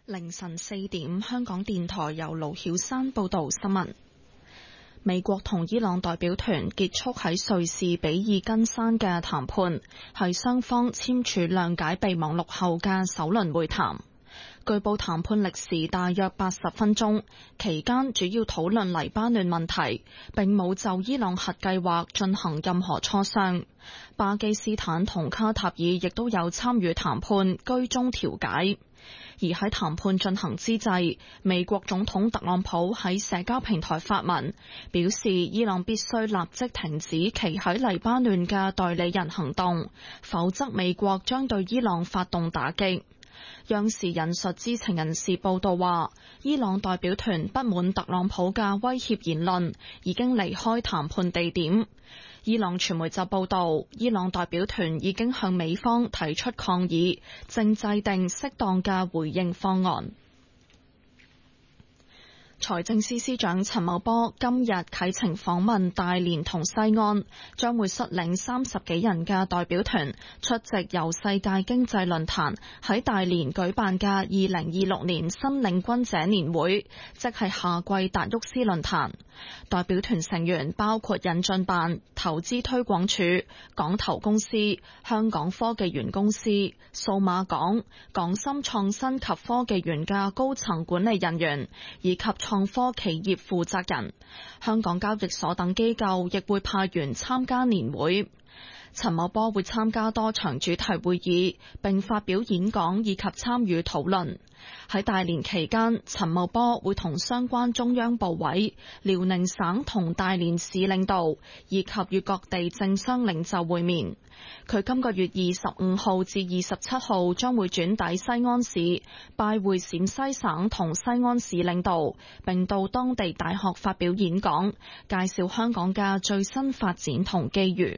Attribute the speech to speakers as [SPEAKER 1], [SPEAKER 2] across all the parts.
[SPEAKER 1] 凌晨4點，香港電台由盧曉山報道新聞。美國同伊朗代表團結束喺瑞士比爾根山嘅談判，係雙方簽署諒解備忘錄後嘅首輪會談。據報談判歷時大約80分鐘，期間主要討論黎巴嫩問題，並冇就伊朗核計劃進行任何磋商。巴基斯坦同卡塔爾亦都有參與談判，居中調解。而喺談判進行之際，美國總統特朗普喺社交平台發文，表示伊朗必須立即停止其喺黎巴嫩嘅代理人行動，否則美國將對伊朗發動打擊。央視引述知情人士報道話，伊朗代表團不滿特朗普嘅威脅言論，已經離開談判地點。伊朗傳媒就報道，伊朗代表團已經向美方提出抗議，正制定適當嘅回應方案。財政司司長陳茂波今日啟程訪問大連同西安，將會率領30幾人嘅代表團出席由世界經濟論壇喺大連舉辦嘅2026年新領軍者年會，即係夏季達沃斯論壇。代表團成員包括引進辦、投資推廣署、港投公司、香港科技園公司、數碼港、港深創新及科技園嘅高層管理人員，以及創科企業負責人。香港交易所等機構亦會派員參加年會。陳茂波會參加多場主題會議，並發表演講以及參與討論。喺大連期間，陳茂波會同相關中央部委、遼寧省同大連市領導以及與各地政商領袖會面。佢今個月25號至27號將會轉抵西安市，拜會陝西省同西安市領導，並到當地大學發表演講，介紹香港嘅最新發展同機遇。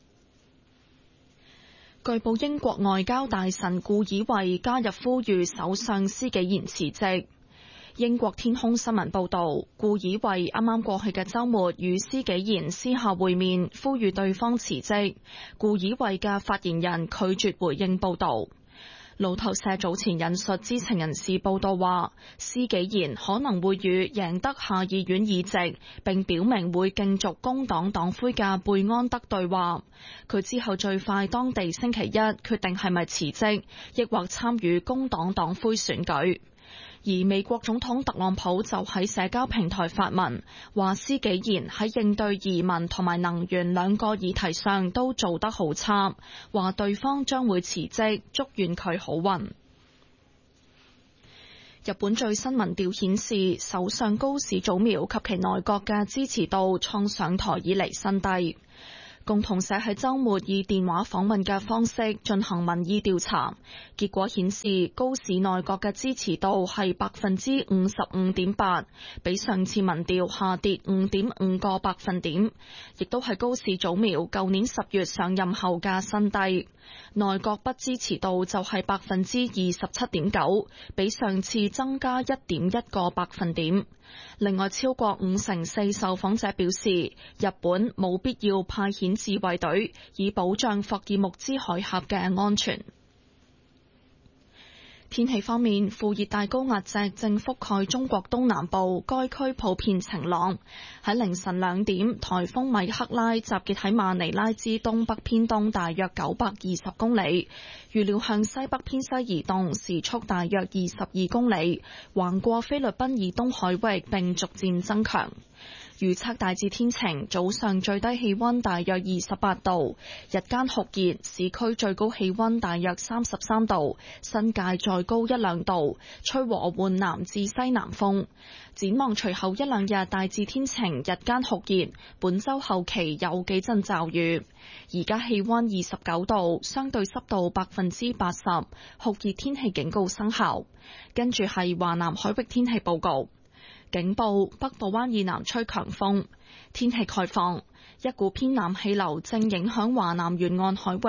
[SPEAKER 1] 據報英國外交大臣顧以慧加入呼籲首相施紀賢辭職。英國天空新聞報道，顧以慧啱啱過去嘅週末與施紀賢私下會面，呼籲對方辭職。顧以慧嘅發言人拒絕回應報導。路透社早前引述知情人士報道話，施紀賢可能會與贏得下議院議席並表明會競逐工黨黨魁嘅貝安德對話。佢之後最快當地星期一決定係咪辭職，抑或參與工黨黨魁選舉。而美國總統特朗普就喺社交平台發文，話施紀賢喺應對移民同埋能源兩個議題上都做得好差，話對方將會辭職，祝願佢好運。日本最新民調顯示，首相高市早苗及其內閣嘅支持度創上台以嚟新低。共同社喺週末以電話訪問嘅方式進行民意調查，結果顯示高市內閣嘅支持度係55.8%，比上次民調下跌5.5個百分點，亦都係高市早苗舊年10月上任後嘅新低。內閣不支持度就係27.9%，比上次增加1.1個百分點。另外，超過54%受訪者表示，日本冇必要派遣自衛隊，以保障霍爾木茲海峽嘅安全。天氣方面，副熱帶高壓脊正覆蓋中國東南部，該區普遍晴朗。喺凌晨2點，颱風米克拉集結喺馬尼拉之東北偏東大約920公里，預料向西北偏西移動，時速大約22公里，橫過菲律賓以東海域並逐漸增強。預測大致天晴，早上最低氣溫大約28度，日間酷熱，市區最高氣溫大約33度，新界再高1-2度，吹和緩南至西南風。展望隨後1-2日大致天晴，日間酷熱，本週後期有幾陣驟雨。而家氣溫29度，相對濕度80%，酷熱天氣警告生效。跟住係華南海域天氣報告。警報：北部灣以南吹強風，天氣概況。一股偏南氣流正影響華南沿岸海域。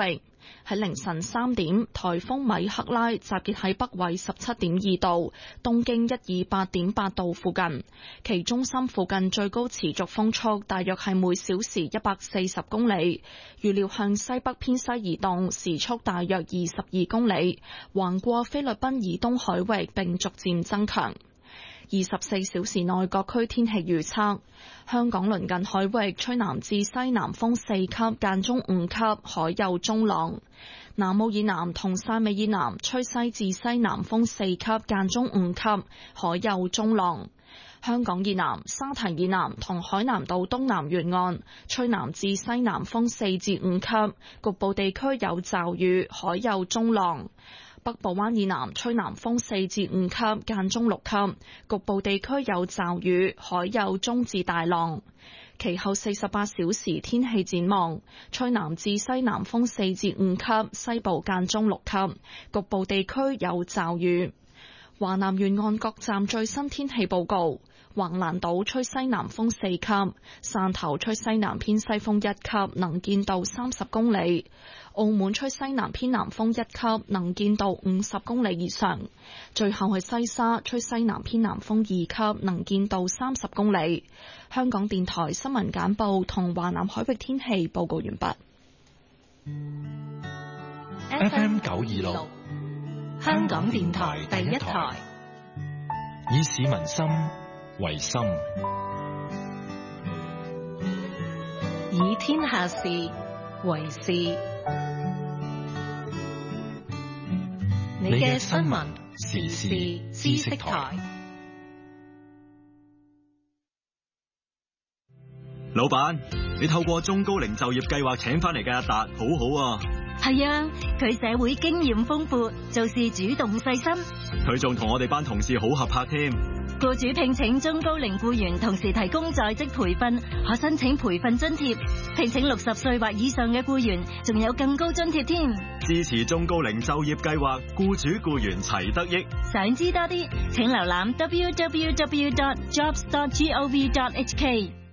[SPEAKER 1] 喺凌晨3點，颱風米克拉集結喺北緯17.2度、東經128.8度附近，其中心附近最高持續風速大約係每小時140公里，預料向西北偏西移動，時速大約22公里，橫過菲律賓以東海域並逐漸增強。24小時內各區天氣預測：香港鄰近海域吹南至西南風4級，間中5級，海有中浪；南澳以南同汕尾以南吹西至西南風4級，間中5級，海有中浪；香港以南、沙堤以南同海南島東南沿岸吹南至西南風4至5級，局部地區有驟雨，海有中浪。北部灣以南吹南風4至5級，間中6級，局部地區有驟雨，海有中至大浪。其後48小時天氣展望：吹南至西南風4至5級，西部間中6級，局部地區有驟雨。華南沿岸各站最新天氣報告：橫瀾島吹西南風4級，汕頭吹西南偏西風1級，能見度30公里；澳門吹西南偏南風1級，能見度50公里以上。最後係西沙吹西南偏南風2級，能見度30公里。香港電台新聞簡報同華南海域天氣報告完畢。
[SPEAKER 2] FM 926香港電台第一台，以市民心為心，以天下事為事。你嘅新聞時事知識台。
[SPEAKER 3] 老闆，你透過中高齡就業計劃請翻嚟嘅阿達，好好啊。
[SPEAKER 4] 係啊，佢社會經驗豐富，做事主動細心。
[SPEAKER 3] 佢仲同我哋班同事好合拍添。
[SPEAKER 4] 僱主聘請中高齡僱員，同時提供在職培訓，可申請培訓津貼。聘請60歲或以上嘅僱員，仲有更高津貼添。
[SPEAKER 3] 支持中高齡就業計劃，僱主僱員齊得益。
[SPEAKER 4] 想知多啲，請瀏覽 www.jobs.gov.hk。